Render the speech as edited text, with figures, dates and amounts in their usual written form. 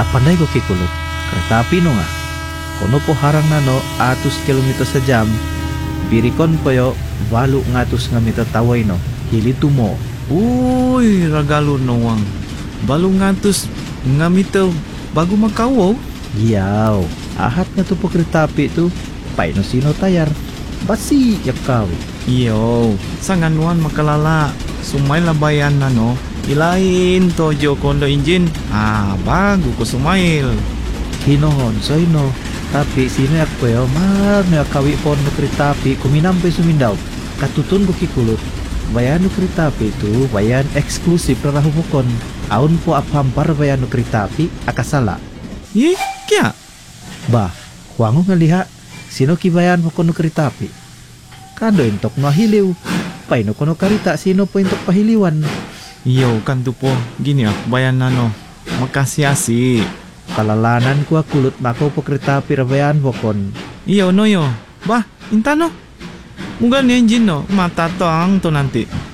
Apandai ko kikulot. Kereta api no nga. Kono po harang na no 100 kilometer sa jam. Birikon po yo 800 nga meter taway no. Hilito mo. Uy, ragalo nawang. Balong ngantos nga mito bago magkawaw. Yaw. Ahat nga to po kereta api to. Paino sino tayar. Basi yakaw. Iyo, sanganuan makalala. Sumay labayan na no. Ilahin tojo kondo engine. Bago ko sumail. Hinohon soy no. Tapi sino yak po yo. May akawi po no kereta api. Kuminampay sumindaw. Katutun ko kikulot. Bayan no kereta api itu bayan eksklusif na rahumukon. Aun po apampar bayan no kereta api akasala. Kya? Bah, huango nga liha. Sino kibayan mo kono kereta api? Kando intok no hiliw. Paino kono karita sino po intok pahiliwan. Iyo, kanto po. Gini bayan na no. Makasiasi. Kalalanan ko kulot mako po kereta api rabayan mo kon. Iyo no yo. Bah, intano. Muga ni engine no. Mata to ang to nanti.